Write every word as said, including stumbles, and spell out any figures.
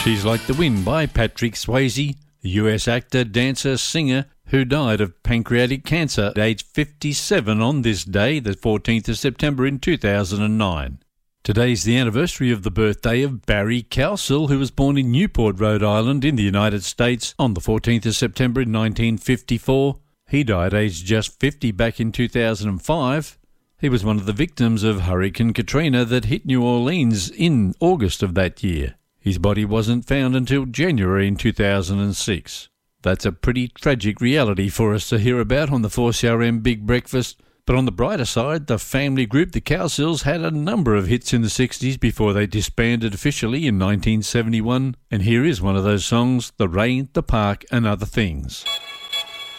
She's Like the Wind by Patrick Swayze, the U S actor, dancer, singer who died of pancreatic cancer at age fifty-seven on this day, the fourteenth of September in two thousand nine. Today's the anniversary of the birthday of Barry Cowsill, who was born in Newport, Rhode Island in the United States on the fourteenth of September in nineteen fifty-four. He died aged just fifty back in two thousand five. He was one of the victims of Hurricane Katrina that hit New Orleans in August of that year. His body wasn't found until January in two thousand six. That's a pretty tragic reality for us to hear about on the four C R M Big Breakfast. But on the brighter side, the family group, the Cowsills, had a number of hits in the sixties before they disbanded officially in nineteen seventy-one. And here is one of those songs, The Rain, the Park and Other Things.